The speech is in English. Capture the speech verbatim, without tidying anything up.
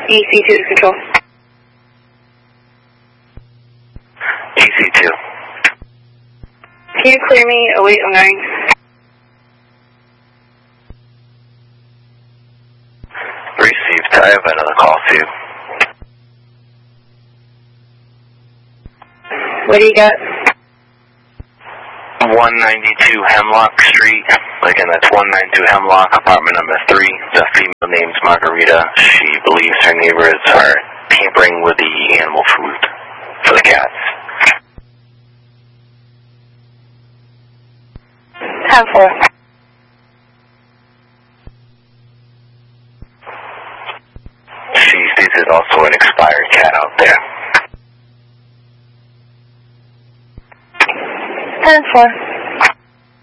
E C two to control. E C two. Can you clear me await ongoing? Received. I have another call for you. What do you got? one ninety-two Hemlock Street. Again, that's one ninety-two Hemlock, apartment number three. The female name's Margarita. She believes her neighbors are tampering with the animal food for the cats. ten four. She states there's also an expired cat out there. ten four.